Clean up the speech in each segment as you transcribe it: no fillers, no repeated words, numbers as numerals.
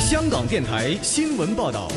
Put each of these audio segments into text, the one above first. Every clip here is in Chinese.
香港电台新闻报道。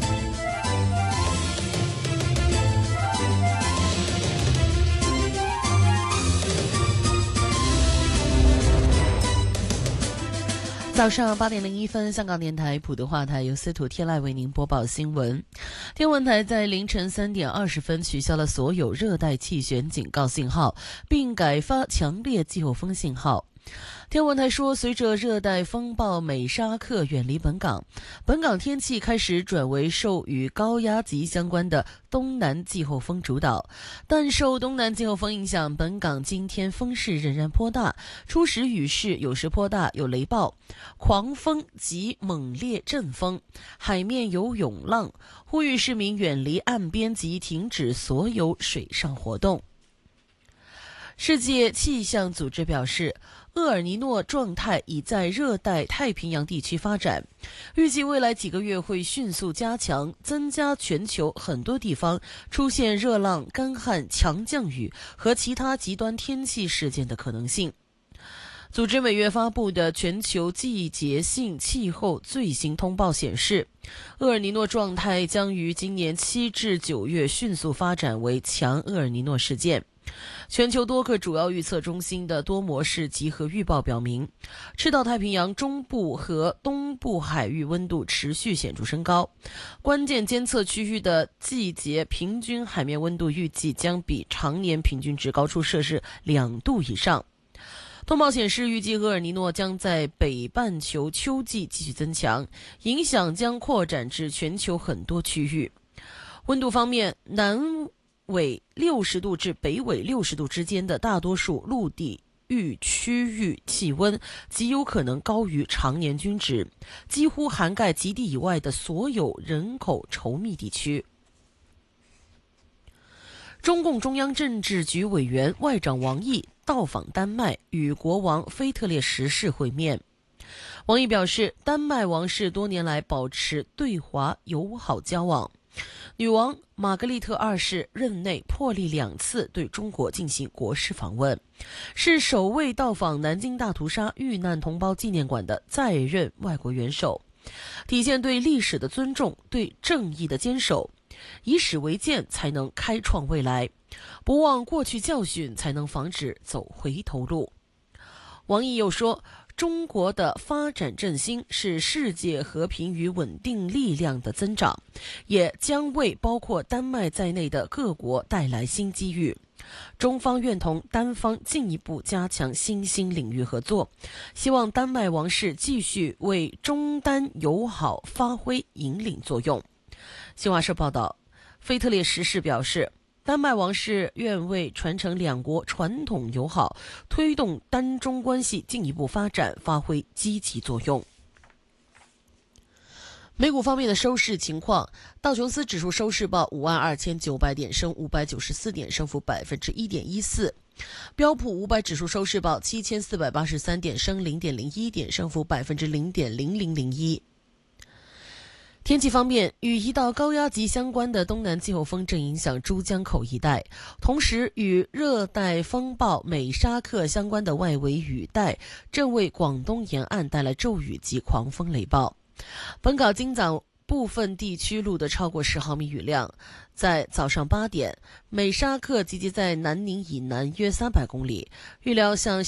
早上8点01分，香港电台普通话台由司徒天籁为您播报新闻。天文台在凌晨3点20分取消了所有热带气旋警告信号，并改发强烈季候风信号。天文台说，随着热带风暴美沙克远离本港，本港天气开始转为受与高压级相关的东南季候风主导，但受东南季候风影响，本港今天风势仍然颇大，初时雨势有时颇大，有雷暴、狂风及猛烈阵风，海面有涌浪，呼吁市民远离岸边及停止所有水上活动。世界气象组织表示，厄尔尼诺状态已在热带太平洋地区发展，预计未来几个月会迅速加强，增加全球很多地方出现热浪、干旱、强降雨和其他极端天气事件的可能性。组织每月发布的全球季节性气候最新通报显示，厄尔尼诺状态将于今年7至9月迅速发展为强厄尔尼诺事件。全球多个主要预测中心的多模式集合预报表明，赤道太平洋中部和东部海域温度持续显著升高，关键监测区域的季节平均海面温度预计将比常年平均值高出摄氏2度以上。通报显示，预计厄尔尼诺将在北半球秋季继续增强，影响将扩展至全球很多区域。温度方面，南纬60度至北纬60度之间的大多数陆地区域气温极有可能高于常年均值，几乎涵盖极地以外的所有人口稠密地区。中共中央政治局委员外长王毅到访丹麦，与国王腓特烈十世会面。王毅表示，丹麦王室多年来保持对华友好交往，女王玛格丽特二世任内破例2次对中国进行国事访问，是首位到访南京大屠杀遇难同胞纪念馆的在任外国元首，体现对历史的尊重，对正义的坚守，以史为鉴才能开创未来，不忘过去教训才能防止走回头路。王毅又说，中国的发展振兴是世界和平与稳定力量的增长，也将为包括丹麦在内的各国带来新机遇。中方愿同丹方进一步加强新兴领域合作，希望丹麦王室继续为中丹友好发挥引领作用。新华社报道，腓特烈十世表示，丹麦王室愿为传承两国传统友好，推动丹中关系进一步发展发挥积极作用。美股方面的收市情况，道琼斯指数收市报52900点，升594点，升幅1.14%。标普500指数收市报7483点，升0.01点，升幅0.0001%。天气方面，与一道高压级相关的东南季候风正影响珠江口一带，同时与热带风暴美沙克相关的外围雨带正为广东沿岸带来骤雨及狂风雷暴。本港今早部分地区录得超过10毫米雨量。在早上8点，美沙克集结在南宁以南约300公里，预料向